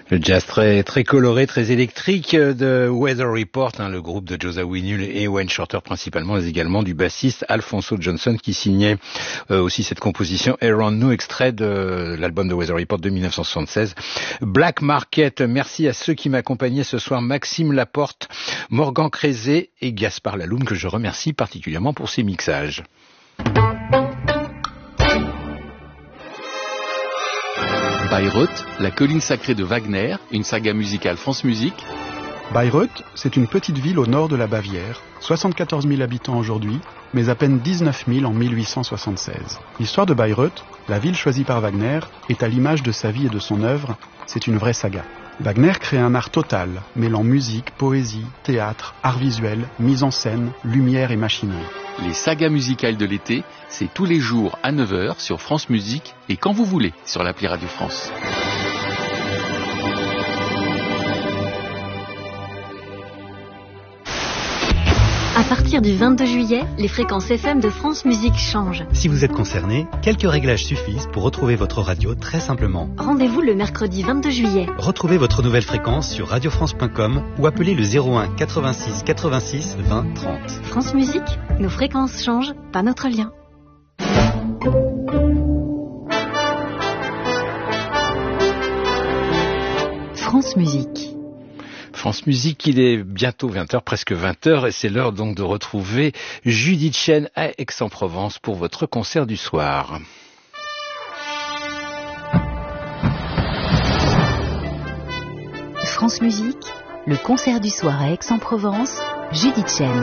Le jazz très coloré, très électrique de Weather Report, le groupe de Joe Zawinul et Wayne Shorter principalement, mais également du bassiste Alphonso Johnson qui signait aussi cette composition Around Nous, extrait de l'album de Weather Report de 1976. Black Market, merci à ceux qui m'accompagnaient ce soir, Maxime Laporte, Morgan Crézé et Gaspard Laloum, que je remercie particulièrement pour ses mixages. Bayreuth, la colline sacrée de Wagner, une saga musicale France Musique. Bayreuth, c'est une petite ville au nord de la Bavière, 74 000 habitants aujourd'hui, mais à peine 19 000 en 1876. L'histoire de Bayreuth, la ville choisie par Wagner, est à l'image de sa vie et de son œuvre, c'est une vraie saga. Wagner crée un art total, mêlant musique, poésie, théâtre, art visuel, mise en scène, lumière et machinerie. Les sagas musicales de l'été, c'est tous les jours à 9h sur France Musique et quand vous voulez sur l'appli Radio France. À partir du 22 juillet, les fréquences FM de France Musique changent. Si vous êtes concerné, quelques réglages suffisent pour retrouver votre radio très simplement. Rendez-vous le mercredi 22 juillet. Retrouvez votre nouvelle fréquence sur radiofrance.com ou appelez le 01 86 86 20 30. France Musique, nos fréquences changent, pas notre lien. France Musique. France Musique, il est bientôt 20h, presque 20h, et c'est l'heure donc de retrouver Judith Chen à Aix-en-Provence pour votre concert du soir. France Musique, le concert du soir à Aix-en-Provence, Judith Chen.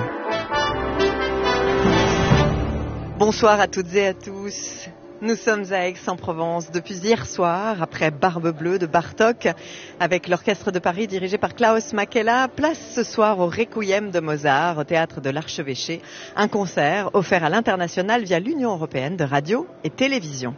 Bonsoir à toutes et à tous. Nous sommes à Aix-en-Provence depuis hier soir, après Barbe Bleue de Bartók, avec l'Orchestre de Paris dirigé par Klaus Makela. Place ce soir au Requiem de Mozart, au Théâtre de l'Archevêché. Un concert offert à l'international via l'Union européenne de radio et télévision.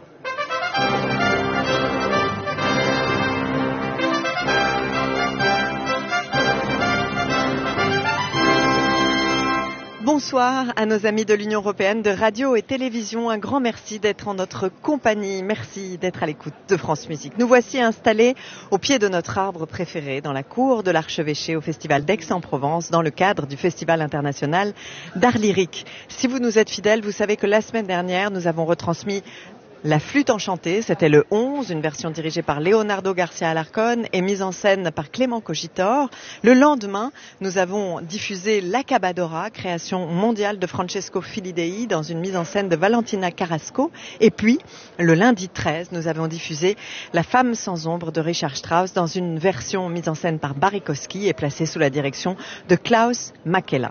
Bonsoir à nos amis de l'Union européenne de radio et télévision. Un grand merci d'être en notre compagnie. Merci d'être à l'écoute de France Musique. Nous voici installés au pied de notre arbre préféré dans la cour de l'Archevêché au Festival d'Aix-en-Provence dans le cadre du Festival international d'art lyrique. Si vous nous êtes fidèles, vous savez que la semaine dernière, nous avons retransmis La Flûte enchantée, c'était le 11, une version dirigée par Leonardo Garcia Alarcón et mise en scène par Clément Cogitor. Le lendemain, nous avons diffusé L'Acabadora, création mondiale de Francesco Filidei dans une mise en scène de Valentina Carrasco. Et puis, le lundi 13, nous avons diffusé La Femme sans ombre de Richard Strauss dans une version mise en scène par Barikowski et placée sous la direction de Klaus Makela.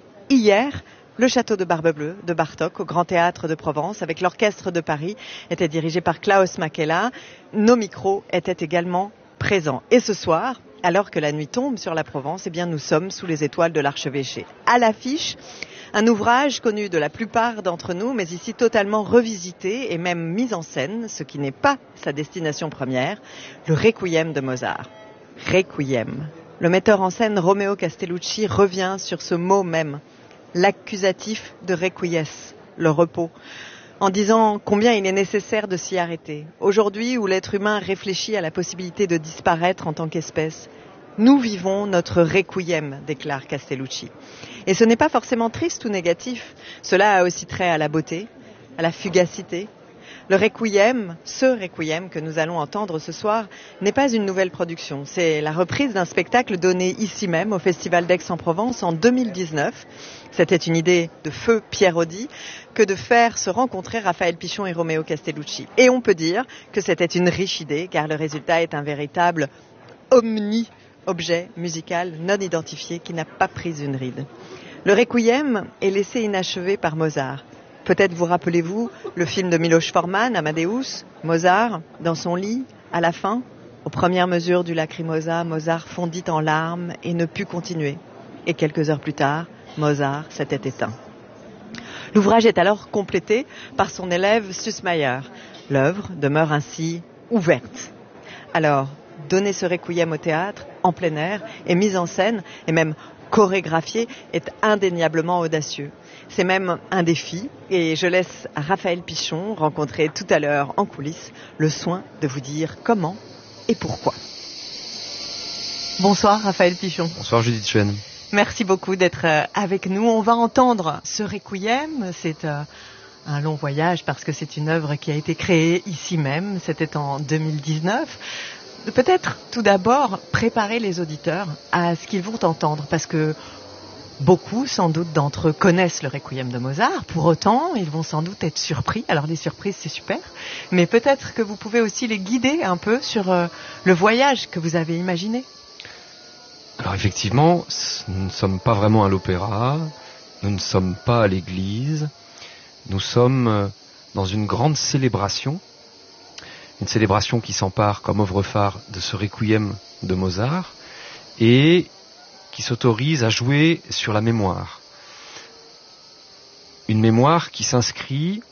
Hier, le château de Barbe Bleue de Bartók au Grand Théâtre de Provence avec l'Orchestre de Paris était dirigé par Klaus Makela. Nos micros étaient également présents. Et ce soir, alors que la nuit tombe sur la Provence, nous sommes sous les étoiles de l'Archevêché. À l'affiche, un ouvrage connu de la plupart d'entre nous, mais ici totalement revisité et même mis en scène, ce qui n'est pas sa destination première, le Requiem de Mozart. Requiem. Le metteur en scène Romeo Castellucci revient sur ce mot même. L'accusatif de requies, le repos, en disant combien il est nécessaire de s'y arrêter. Aujourd'hui, où l'être humain réfléchit à la possibilité de disparaître en tant qu'espèce, nous vivons notre requiem, déclare Castellucci. Et ce n'est pas forcément triste ou négatif, cela a aussi trait à la beauté, à la fugacité. Le requiem, ce requiem que nous allons entendre ce soir, n'est pas une nouvelle production. C'est la reprise d'un spectacle donné ici même au Festival d'Aix-en-Provence en 2019. C'était une idée de feu Pierre Audi que de faire se rencontrer Raphaël Pichon et Romeo Castellucci. Et on peut dire que c'était une riche idée car le résultat est un véritable objet musical non identifié qui n'a pas pris une ride. Le requiem est laissé inachevé par Mozart. Peut-être vous rappelez-vous le film de Miloš Forman, Amadeus, Mozart, dans son lit, à la fin, aux premières mesures du lacrymosa, Mozart fondit en larmes et ne put continuer. Et quelques heures plus tard, Mozart s'était éteint. L'ouvrage est alors complété par son élève Süssmayer. L'œuvre demeure ainsi ouverte. Alors, donner ce requiem au théâtre, en plein air, et mise en scène, et même chorégraphié, est indéniablement audacieux. C'est même un défi et je laisse Raphaël Pichon, rencontré tout à l'heure en coulisses, le soin de vous dire comment et pourquoi. Bonsoir Raphaël Pichon. Bonsoir Judith Chuen. Merci beaucoup d'être avec nous. On va entendre ce Requiem. C'est un long voyage parce que c'est une œuvre qui a été créée ici même. C'était en 2019. Peut-être tout d'abord préparer les auditeurs à ce qu'ils vont entendre parce que beaucoup, sans doute, d'entre eux connaissent le Requiem de Mozart. Pour autant, ils vont sans doute être surpris. Alors, les surprises, c'est super. Mais peut-être que vous pouvez aussi les guider un peu sur le voyage que vous avez imaginé. Alors, effectivement, nous ne sommes pas vraiment à l'opéra. Nous ne sommes pas à l'église. Nous sommes dans une grande célébration. Une célébration qui s'empare comme œuvre phare de ce Requiem de Mozart et qui s'autorise à jouer sur la mémoire. Une mémoire qui s'inscrit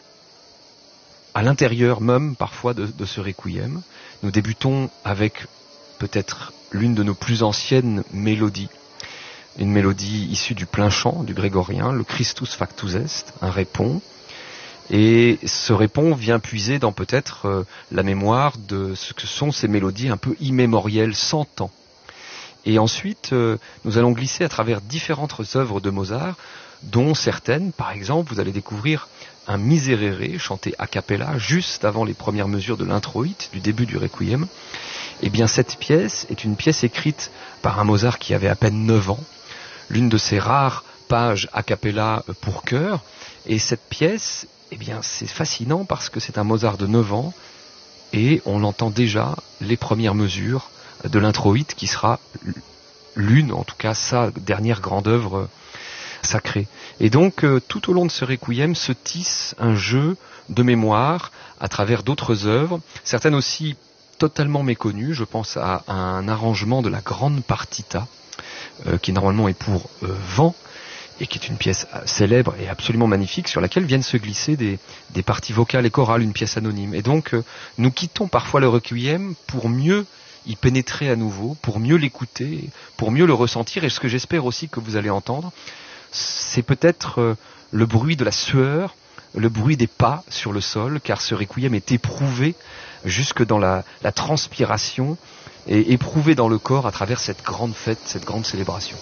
à l'intérieur même parfois de ce Requiem. Nous débutons avec peut-être l'une de nos plus anciennes mélodies, une mélodie issue du plein chant du grégorien, le Christus factus est, un répon. Et ce répon vient puiser dans peut-être la mémoire de ce que sont ces mélodies un peu immémorielles, sans temps. Et ensuite, nous allons glisser à travers différentes œuvres de Mozart, dont certaines, par exemple, vous allez découvrir un Miserere chanté a cappella juste avant les premières mesures de l'introït, du début du Requiem. Eh bien, cette pièce est une pièce écrite par un Mozart qui avait à peine 9 ans, l'une de ces rares pages a cappella pour chœur. Et cette pièce, eh bien, c'est fascinant parce que c'est un Mozart de 9 ans et on entend déjà les premières mesures de l'introït qui sera l'une, en tout cas sa dernière grande œuvre sacrée. Et donc tout au long de ce Requiem se tisse un jeu de mémoire à travers d'autres œuvres, certaines aussi totalement méconnues. Je pense à un arrangement de la grande partita qui normalement est pour vent et qui est une pièce célèbre et absolument magnifique sur laquelle viennent se glisser des parties vocales et chorales, une pièce anonyme. Et donc nous quittons parfois le Requiem pour mieux y pénétrer à nouveau, pour mieux l'écouter, pour mieux le ressentir. Et ce que j'espère aussi que vous allez entendre, c'est peut-être le bruit de la sueur, le bruit des pas sur le sol, car ce Requiem est éprouvé jusque dans la transpiration et éprouvé dans le corps à travers cette grande fête, cette grande célébration.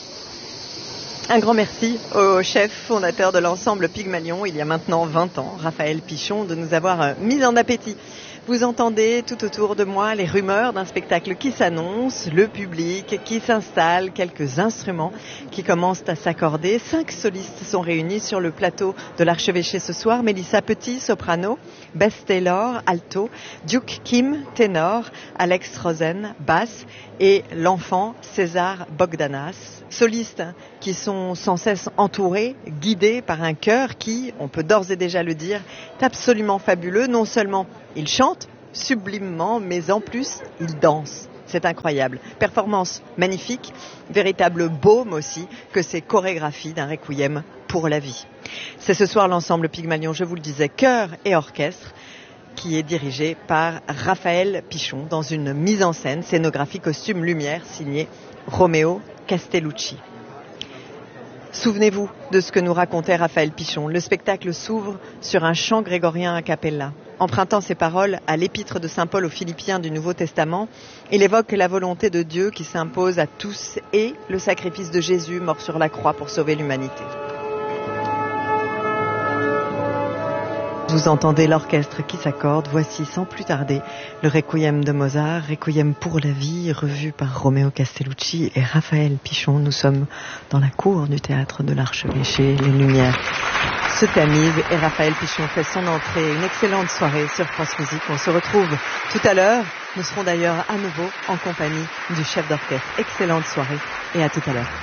Un grand merci au chef fondateur de l'ensemble Pygmalion, il y a maintenant 20 ans, Raphaël Pichon, de nous avoir mis en appétit. Vous entendez tout autour de moi les rumeurs d'un spectacle qui s'annonce, le public qui s'installe, quelques instruments qui commencent à s'accorder. 5 solistes sont réunis sur le plateau de l'Archevêché ce soir. Mélissa Petit, soprano, Bess Taylor, alto, Duke Kim, ténor, Alex Rosen, basse et l'enfant César Bogdanas. Solistes qui sont sans cesse entourés, guidés par un chœur qui, on peut d'ores et déjà le dire, est absolument fabuleux. Non seulement ils chantent sublimement, mais en plus, ils dansent. C'est incroyable. Performance magnifique, véritable baume aussi que ces chorégraphies d'un Requiem pour la vie. C'est ce soir l'ensemble Pygmalion, je vous le disais, chœur et orchestre, qui est dirigé par Raphaël Pichon dans une mise en scène, scénographie, costume, lumière, signée Romeo Castellucci. Souvenez-vous de ce que nous racontait Raphaël Pichon. Le spectacle s'ouvre sur un chant grégorien a cappella. Empruntant ses paroles à l'épître de Saint Paul aux Philippiens du Nouveau Testament, il évoque la volonté de Dieu qui s'impose à tous et le sacrifice de Jésus mort sur la croix pour sauver l'humanité. Vous entendez l'orchestre qui s'accorde. Voici sans plus tarder le Requiem de Mozart, Requiem pour la vie, revu par Romeo Castellucci et Raphaël Pichon. Nous sommes dans la cour du théâtre de l'Archevêché. Les lumières se tamisent et Raphaël Pichon fait son entrée. Une excellente soirée sur France Musique. On se retrouve tout à l'heure. Nous serons d'ailleurs à nouveau en compagnie du chef d'orchestre. Excellente soirée et à tout à l'heure.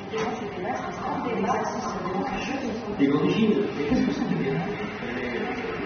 Et l'origine,